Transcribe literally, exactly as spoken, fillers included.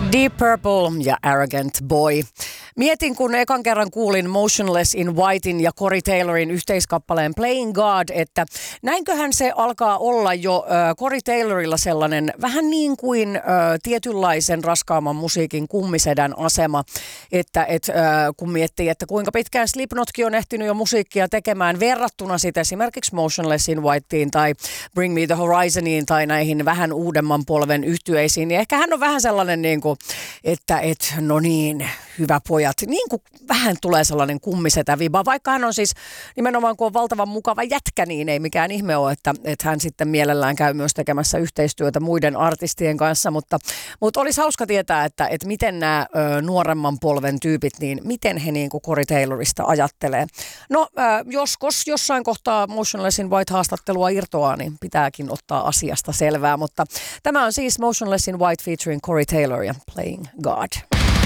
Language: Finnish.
Deep Purple ja Arrogant Boy. Mietin, kun ekan kerran kuulin Motionless in Whitein ja Corey Taylorin yhteiskappaleen Playing God, että näinköhän se alkaa olla jo äh, Corey Taylorilla sellainen vähän niin kuin äh, tietynlaisen raskaamman musiikin kummisedän asema, että et, äh, kun miettii, että kuinka pitkään Slipknotkin on ehtinyt jo musiikkia tekemään verrattuna sitten esimerkiksi Motionless in Whitein tai Bring Me the Horizoniin tai näihin vähän uudemman polven yhtyeisiin, niin ehkä hän on vähän sellainen niin kuin, että et, no niin, hyvä pojat. Niin kuin vähän tulee sellainen kummisetä viba, vaikka hän on siis nimenomaan kun on valtavan mukava jätkä, niin ei mikään ihme ole, että, että hän sitten mielellään käy myös tekemässä yhteistyötä muiden artistien kanssa, mutta, mutta olisi hauska tietää, että, että miten nämä ö, nuoremman polven tyypit, niin miten he niin kuin Corey Taylorista ajattelee. No ö, joskus jossain kohtaa Motionless in White haastattelua irtoaa, niin pitääkin ottaa asiasta selvää, mutta tämä on siis Motionless in White featuring Corey Taylor ja Playing God.